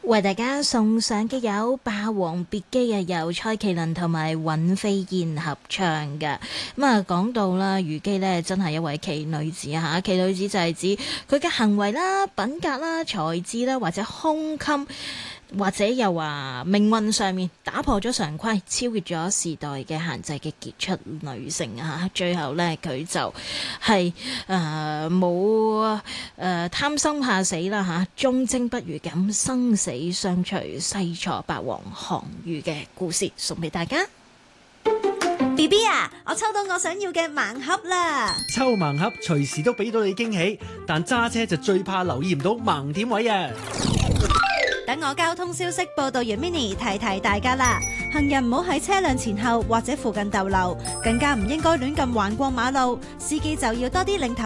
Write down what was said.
為大家送上嘅有《霸王別姬》啊，由蔡麒麟同埋尹飛燕合唱嘅。咁啊，講到啦，虞姬呢真係一位奇女子啊！奇女子就係指佢嘅行為啦、品格啦、才智啦，或者胸襟，或者又話命運上面打破咗常規，超越咗時代嘅限制嘅傑出女性啊！最後呢，佢就係冇貪生怕死啦嚇，忠貞不渝咁生死相隨，西楚霸王項羽嘅故事送俾大家。 BB 啊，我抽到我想要嘅盲盒啦！ 抽盲盒隨時都俾到你驚喜，但揸車就最怕留意唔到盲點位啊！ 等我交通消息報道完 Mini 提提大家啦，行人唔好喺車輛前後或者附近逗留，更加唔應該亂咁橫過馬路，司機就要多啲領頭